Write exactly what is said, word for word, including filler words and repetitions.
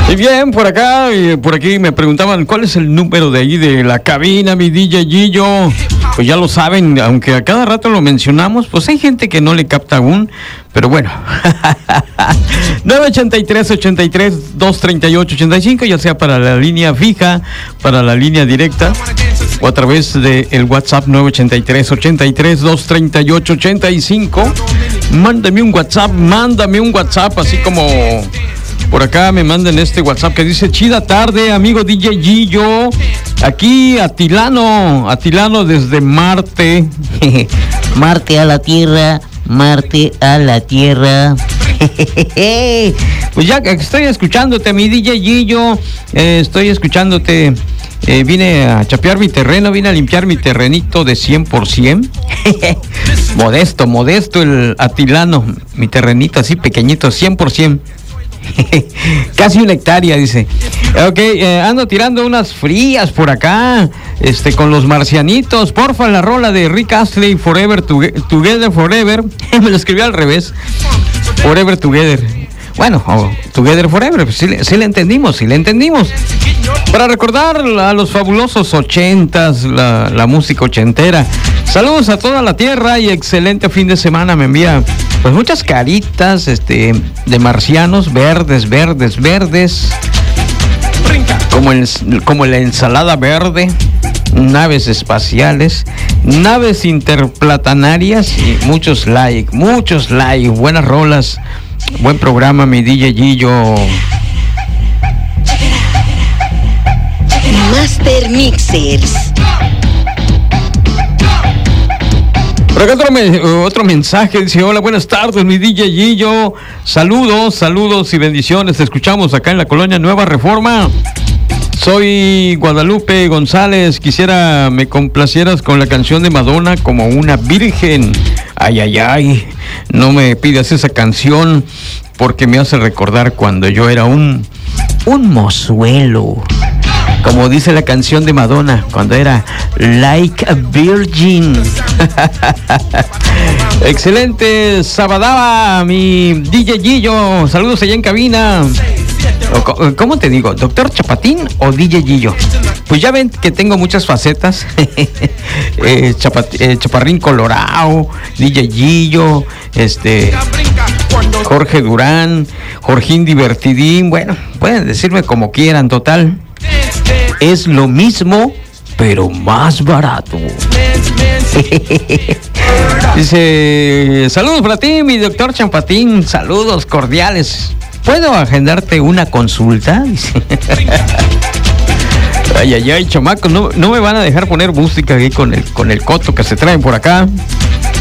Y bien, por acá, y por aquí me preguntaban cuál es el número de ahí de la cabina, mi D J Gillo. Pues ya lo saben, aunque a cada rato lo mencionamos, pues hay gente que no le capta aún, pero bueno. nueve ochenta y tres, ochenta y tres, doscientos treinta y ocho, ochenta y cinco, ya sea para la línea fija, para la línea directa, o a través del WhatsApp nueve ochenta y tres, ochenta y tres, doscientos treinta y ocho, ochenta y cinco. Mándame un WhatsApp, mándame un WhatsApp, así como por acá me mandan este WhatsApp que dice: chida tarde, amigo D J Gillo. Aquí Atilano, Atilano desde Marte. Marte a la Tierra, Marte a la Tierra. Pues ya que estoy escuchándote, mi D J Gillo, eh, estoy escuchándote. Eh, vine a chapear mi terreno, vine a limpiar mi terrenito de cien por ciento. Modesto, modesto el Atilano, mi terrenito así pequeñito, cien por ciento. Casi una hectárea, dice. Ok, eh, ando tirando unas frías por acá, este, con los marcianitos. Porfa, la rola de Rick Astley, Forever Together, Forever. Me lo escribió al revés. Forever Together. Bueno, oh, Together Forever, pues sí, sí le entendimos, sí le entendimos. Para recordar a los fabulosos ochentas, la, la música ochentera. Saludos a toda la tierra y excelente fin de semana. Me envía pues muchas caritas este, de marcianos, verdes, verdes, verdes. Como, el, como la ensalada verde, naves espaciales, naves interplatanarias y muchos like, muchos like, buenas rolas. Buen programa, mi D J Gillo. Master Mixers. Por acá otro, me, otro mensaje, dice: hola, buenas tardes, mi D J Gillo. Saludos, saludos y bendiciones. Te escuchamos acá en la colonia Nueva Reforma. Soy Guadalupe González. Quisiera me complacieras con la canción de Madonna, Como una virgen. Ay, ay, ay. No me pidas esa canción porque me hace recordar cuando yo era un, un mozuelo. Como dice la canción de Madonna, cuando era Like a Virgin. Excelente sabadaba, mi D J Gillo. Saludos allá en cabina. ¿Cómo te digo? ¿Doctor Chapatín o D J Gillo? Pues ya ven que tengo muchas facetas. eh, chapat, eh, Chaparrín Colorado, D J Gillo, este, Jorge Durán, Jorgín Divertidín. Bueno, pueden decirme como quieran, total. Es lo mismo, pero más barato. Dice: saludos para ti, mi doctor Chapatín. Saludos cordiales. ¿Puedo agendarte una consulta? Dice. Ay, ay, ay, chamacos, no, no me van a dejar poner música aquí con el, con el coto que se traen por acá.